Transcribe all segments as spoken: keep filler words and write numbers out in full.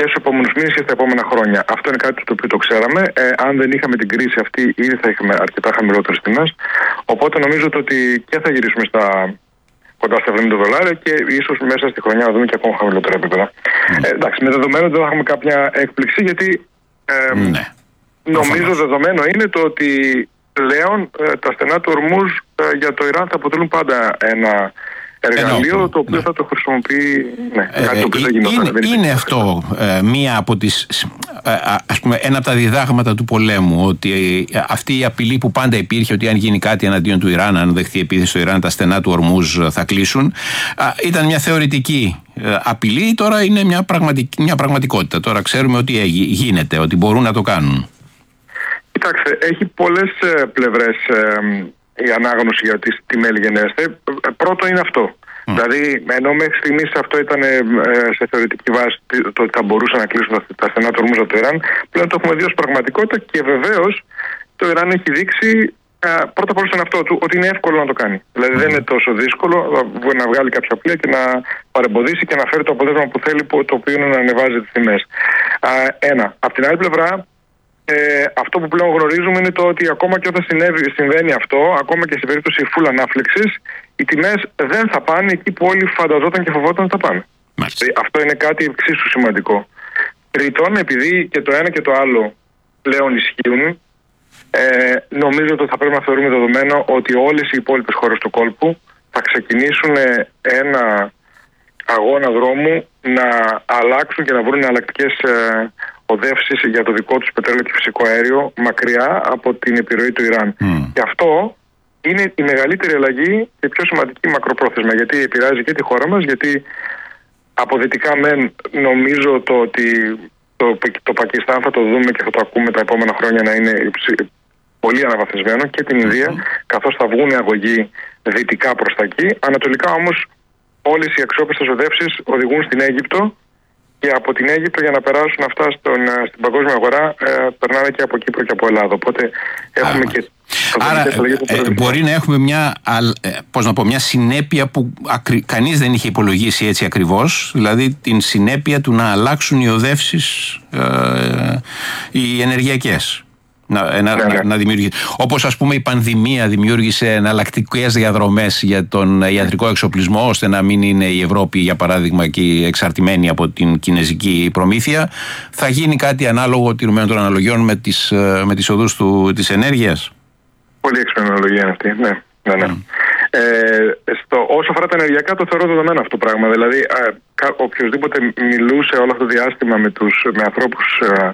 και στους επόμενους μήνες και στα επόμενα χρόνια. Αυτό είναι κάτι το οποίο το ξέραμε. Ε, αν δεν είχαμε την κρίση αυτή, ήδη θα είχαμε αρκετά χαμηλότερες τιμές. Οπότε νομίζω ότι και θα γυρίσουμε στα κοντά στα εβδομήντα δολάρια και ίσως μέσα στη χρονιά να δούμε και ακόμα χαμηλότερα επίπεδα. Mm. Ε, εντάξει, με δεδομένο ότι δεν θα έχουμε κάποια έκπληξη, γιατί ε, mm. νομίζω mm. δεδομένο είναι το ότι πλέον ε, τα στενά του Ορμούζ ε, για το Ιράν θα αποτελούν πάντα ένα εργαλείο Ενώ, το οποίο ναι. θα το χρησιμοποιεί. Ναι, ε, κάτι το οποίο ε, είναι, είναι, είναι αυτό ε, μία από τις, ε, ας πούμε, ένα από τα διδάγματα του πολέμου, ότι ε, αυτή η απειλή που πάντα υπήρχε, ότι αν γίνει κάτι εναντίον του Ιράν, αν δεχθεί επίθεση στο Ιράν, τα στενά του Ορμούζ θα κλείσουν, ε, ήταν μια θεωρητική ε, απειλή. Τώρα είναι μια, πραγματικ, μια πραγματικότητα. Τώρα ξέρουμε ότι ε, γίνεται, ότι μπορούν να το κάνουν. Κοιτάξτε, έχει πολλές ε, πλευρές ε, η ανάγνωση για τις τι μέλη γενέστε. Πρώτο είναι αυτό. Mm. Δηλαδή, ενώ μέχρι στιγμής αυτό ήταν ε, σε θεωρητική βάση το ότι θα μπορούσαν να κλείσουν τα στενά του Ορμούζ από το Ιράν, πλέον το έχουμε δει ως πραγματικότητα και βεβαίως το Ιράν έχει δείξει ε, πρώτα απ' όλα στον αυτό του ότι είναι εύκολο να το κάνει. Δηλαδή, mm. δεν είναι τόσο δύσκολο να βγάλει κάποια πλοία και να παρεμποδίσει και να φέρει το αποτέλεσμα που θέλει, το οποίο είναι να ανεβάζει τις τιμές. Ε, ένα. Απ' την άλλη πλευρά, Ε, αυτό που πλέον γνωρίζουμε είναι το ότι ακόμα και όταν συνέβη, συμβαίνει αυτό, ακόμα και σε περίπτωση full ανάφλεξης, οι τιμές δεν θα πάνε εκεί που όλοι φανταζόταν και φοβόταν ότι θα πάνε. Δηλαδή, αυτό είναι κάτι εξίσου σημαντικό. Τρίτον, επειδή και το ένα και το άλλο πλέον ισχύουν, ε, νομίζω ότι θα πρέπει να θεωρούμε δεδομένο ότι όλες οι υπόλοιπες χώρες του κόλπου θα ξεκινήσουν ένα αγώνα δρόμου να αλλάξουν και να βρουν εναλλακτικές ε, οδεύσεις για το δικό τους πετρέλαιο και φυσικό αέριο μακριά από την επιρροή του Ιράν. Mm. Και αυτό είναι η μεγαλύτερη αλλαγή και πιο σημαντική μακροπρόθεσμα, γιατί επηρεάζει και τη χώρα μας, γιατί αποδυτικά μεν νομίζω το ότι το, το Πακιστάν θα το δούμε και θα το ακούμε τα επόμενα χρόνια να είναι πολύ αναβαθμισμένο, και την Ινδία, mm. καθώς θα βγουν οι αγωγοί δυτικά προς τα εκεί. Ανατολικά όμως όλες οι αξιόπιστες οδεύσεις οδηγούν στην Αίγυπτο, και από την Αίγυπτο για να περάσουν αυτά στον, στην παγκόσμια αγορά ε, περνάνε και από Κύπρο και από Ελλάδα. Οπότε έχουμε Άρα, και... Άρα ε, ε, μπορεί να έχουμε μια, ε, πώς να πω, μια συνέπεια που ακρι, κανείς δεν είχε υπολογίσει έτσι ακριβώς, δηλαδή την συνέπεια του να αλλάξουν οι οδεύσεις ε, οι ενεργειακές. Να, να, ναι, ναι. να δημιουργήσει. Όπως, ας πούμε, η πανδημία δημιούργησε εναλλακτικές διαδρομές για τον ιατρικό εξοπλισμό, ώστε να μην είναι η Ευρώπη, για παράδειγμα, και εξαρτημένη από την κινεζική προμήθεια. Θα γίνει κάτι ανάλογο τηρουμένων των αναλογιών με τις, με τις οδούς του, της ενέργειας. Πολύ έξυπνη αναλογία είναι αυτή. Ναι, ναι, ναι. Mm. Ε, στο, όσο αφορά τα ενεργειακά, το θεωρώ δεδομένο αυτό το πράγμα. Δηλαδή, ε, οποιοδήποτε μιλούσε όλο αυτό το διάστημα με, τους, με ανθρώπους ε,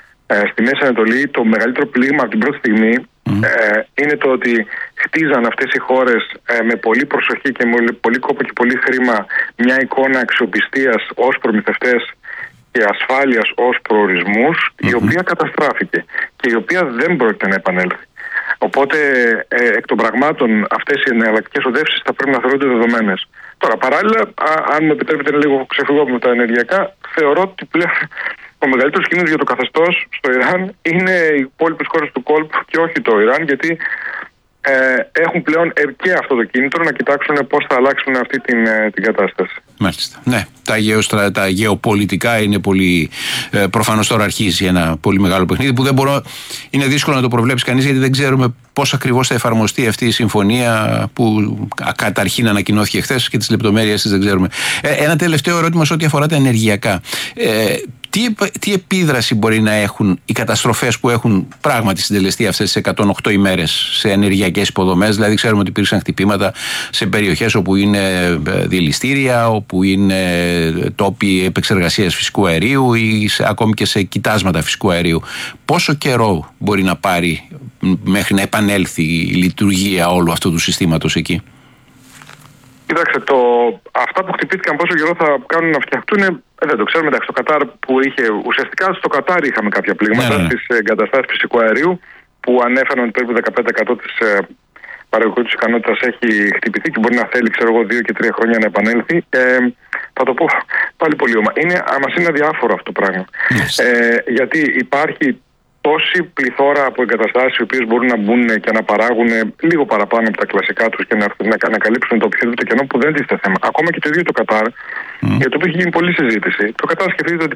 στη Μέση Ανατολή, το μεγαλύτερο πλήγμα από την πρώτη στιγμή mm. ε, είναι το ότι χτίζαν αυτές οι χώρες ε, με πολύ προσοχή και με πολύ κόπο και πολύ χρήμα μια εικόνα αξιοπιστίας ως προμηθευτές και ασφάλειας ως προορισμούς, mm-hmm. η οποία καταστράφηκε και η οποία δεν πρόκειται να επανέλθει. Οπότε ε, εκ των πραγμάτων αυτές οι εναλλακτικές οδεύσεις θα πρέπει να θεωρούνται δεδομένες. Τώρα, παράλληλα, α, αν μου επιτρέπετε λίγο ξεφυγώ με τα ενεργειακά, θεωρώ ότι πλέον ο μεγαλύτερος κίνδυνος για το καθεστώς στο Ιράν είναι οι υπόλοιπες χώρες του κόλπου και όχι το Ιράν, γιατί ε, έχουν πλέον και αυτό το κίνητρο να κοιτάξουν πώς θα αλλάξουν αυτή την, την κατάσταση. Μάλιστα. Ναι, τα, γεωστρα... τα γεωπολιτικά είναι πολύ. Ε, προφανώς τώρα αρχίζει ένα πολύ μεγάλο παιχνίδι που δεν μπορώ. Είναι δύσκολο να το προβλέψει κανείς, γιατί δεν ξέρουμε πώς ακριβώς θα εφαρμοστεί αυτή η συμφωνία που καταρχήν ανακοινώθηκε χθες και τις λεπτομέρειες της δεν ξέρουμε. Ε, ένα τελευταίο ερώτημα σε ό,τι αφορά τα ενεργειακά. Ε, Τι, τι επίδραση μπορεί να έχουν οι καταστροφές που έχουν πράγματι συντελεστεί αυτές τις εκατόν οκτώ ημέρες σε ενεργειακές υποδομές? Δηλαδή, ξέρουμε ότι υπήρξαν χτυπήματα σε περιοχές όπου είναι διελιστήρια, όπου είναι τόποι επεξεργασίας φυσικού αερίου ή σε, ακόμη και σε κοιτάσματα φυσικού αερίου. Πόσο καιρό μπορεί να πάρει μέχρι να επανέλθει η λειτουργία όλου αυτού του συστήματος εκεί? Κοιτάξτε, το, αυτά που χτυπήθηκαν πόσο καιρό θα κάνουν να φτιαχτούν, ε, δεν το ξέρουμε. Εντάξει, το Κατάρ που είχε, ουσιαστικά στο Κατάρ είχαμε κάποια πλήγματα, ναι, ναι. στις εγκαταστάσεις φυσικού αερίου, που ανέφεραν ότι περίπου δεκαπέντε τοις εκατό της ε, παραγωγικής ικανότητας έχει χτυπηθεί και μπορεί να θέλει, ξέρω εγώ, δύο και τρία χρόνια να επανέλθει. Ε, θα το πω πάλι πολύ όμορφα. Είναι, μας είναι αδιάφορο αυτό το πράγμα. Yes. Ε, γιατί υπάρχει τόση πληθώρα από εγκαταστάσεις οι οποίες μπορούν να μπουν και να παράγουν λίγο παραπάνω από τα κλασικά τους και να, να, να καλύψουν το οποιοδήποτε κενό που δεν τίθεται θέμα. Ακόμα και το ίδιο το Κατάρ, mm. για το οποίο έχει γίνει πολλή συζήτηση. Το Κατάρ σκεφτείτε ότι